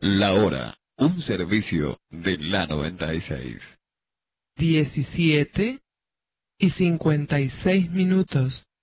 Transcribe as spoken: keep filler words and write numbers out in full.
La hora, un servicio de la noventa y seis. Diecisiete y cincuenta y seis minutos.